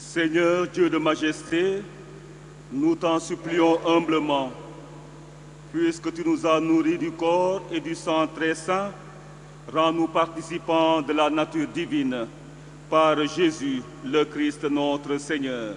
Seigneur Dieu de majesté, nous t'en supplions humblement, puisque tu nous as nourris du corps et du sang très saint, rends-nous participants de la nature divine, par Jésus, le Christ notre Seigneur.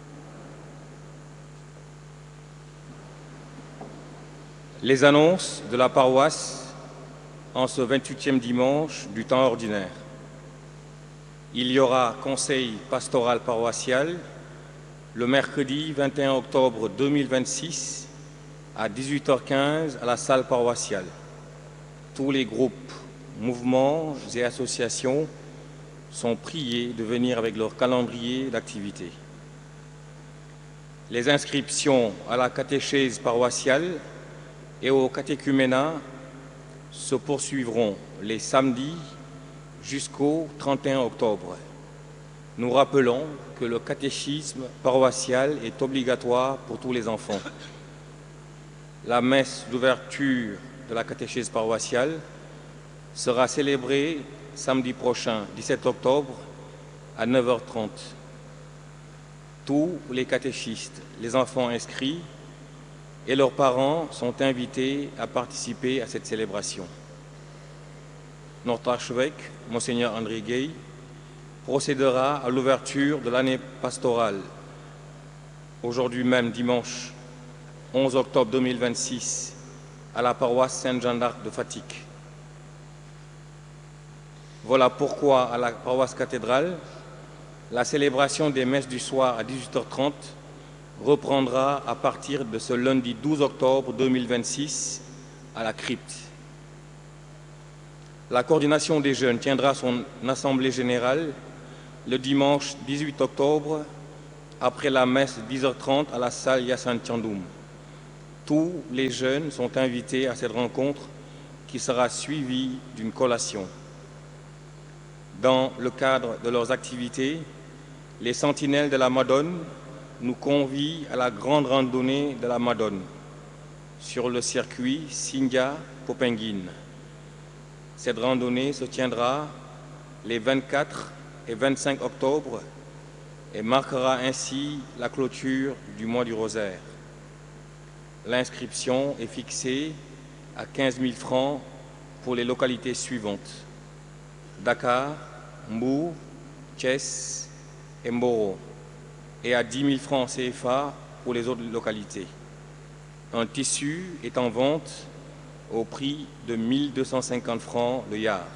Les annonces de la paroisse en ce 28e dimanche du temps ordinaire. Il y aura conseil pastoral paroissial le mercredi 21 octobre 2026 à 18h15 à la salle paroissiale. Tous les groupes, mouvements et associations sont priés de venir avec leur calendrier d'activité. Les inscriptions à la catéchèse paroissiale et au catéchuménat se poursuivront les samedis jusqu'au 31 octobre. Nous rappelons que le catéchisme paroissial est obligatoire pour tous les enfants. La messe d'ouverture de la catéchèse paroissiale sera célébrée samedi prochain, 17 octobre, à 9h30. Tous les catéchistes, les enfants inscrits et leurs parents sont invités à participer à cette célébration. Notre archevêque, Monseigneur André Gay, procédera à l'ouverture de l'année pastorale. Aujourd'hui même, dimanche 11 octobre 2026, à la paroisse Sainte-Jeanne d'Arc de Fatick. Voilà pourquoi, à la paroisse cathédrale, la célébration des messes du soir à 18h30 reprendra à partir de ce lundi 12 octobre 2026 à la crypte. La coordination des jeunes tiendra son assemblée générale le dimanche 18 octobre après la messe 10h30 à la salle Yassine Thiandoum. Tous les jeunes sont invités à cette rencontre qui sera suivie d'une collation. Dans le cadre de leurs activités, les sentinelles de la Madone nous convient à la grande randonnée de la Madone sur le circuit Sindia-Popenguine. Cette randonnée se tiendra les 24 et 25 octobre et marquera ainsi la clôture du mois du Rosaire. L'inscription est fixée à 15 000 francs pour les localités suivantes: Dakar, Mbour, Thiès et Mboro, et à 10 000 francs CFA pour les autres localités. Un tissu est en vente au prix de 1 250 francs le yard.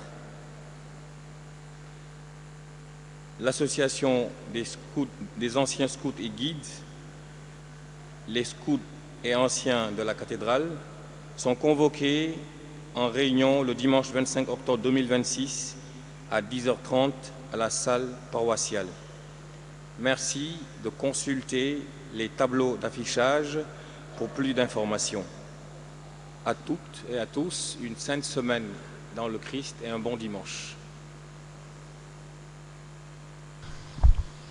L'association des anciens scouts et guides, les scouts et anciens de la cathédrale, sont convoqués en réunion le dimanche 25 octobre 2026 à 10h30 à la salle paroissiale. Merci de consulter les tableaux d'affichage pour plus d'informations. À toutes et à tous, une sainte semaine dans le Christ et un bon dimanche.